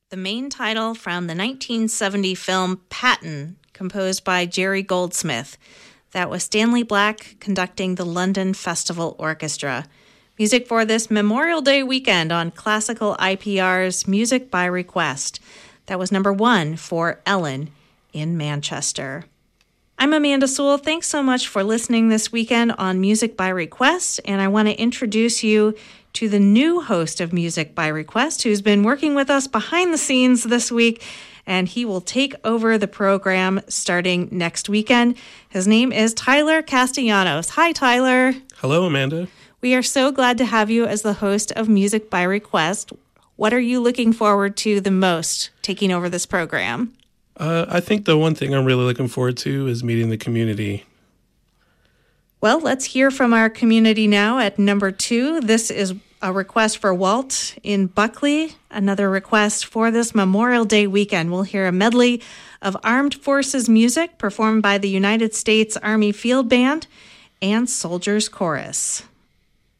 the main title from the 1970 film Patton, composed by Jerry Goldsmith. That was Stanley Black conducting the London Festival Orchestra. Music for this Memorial Day weekend on Classical IPR's Music by Request. That was number 1 for Ellen in Manchester. I'm Amanda Sewell. Thanks so much for listening this weekend on Music by Request, and I want to introduce you to the new host of Music by Request, who's been working with us behind the scenes this week, and he will take over the program starting next weekend. His name is Tyler Castellanos. Hi, Tyler. Hello, Amanda. We are so glad to have you as the host of Music by Request. What are you looking forward to the most taking over this program? I think the one thing I'm really looking forward to is meeting the community. Well, let's hear from our community now at number 2. This is a request for Walt in Buckley, another request for this Memorial Day weekend. We'll hear a medley of Armed Forces music performed by the United States Army Field Band and Soldiers Chorus.